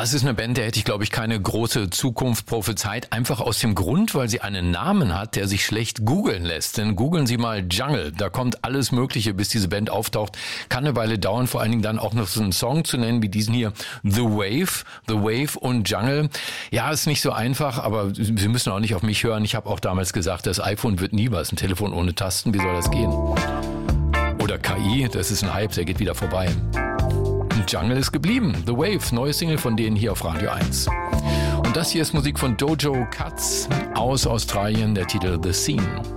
Das ist eine Band, der hätte ich, glaube ich, keine große Zukunft prophezeit. Einfach aus dem Grund, weil sie einen Namen hat, der sich schlecht googeln lässt. Denn googeln Sie mal Jungle. Da kommt alles Mögliche, bis diese Band auftaucht. Kann eine Weile dauern, vor allen Dingen dann auch noch so einen Song zu nennen wie diesen hier. The Wave und Jungle. Ja, ist nicht so einfach, aber Sie müssen auch nicht auf mich hören. Ich habe auch damals gesagt, das iPhone wird nie was. Ein Telefon ohne Tasten, wie soll das gehen? Oder KI, das ist ein Hype, der geht wieder vorbei. Jungle ist geblieben. The Wave, neue Single von denen hier auf Radio 1. Und das hier ist Musik von Dojo Cuts aus Australien, der Titel The Scene.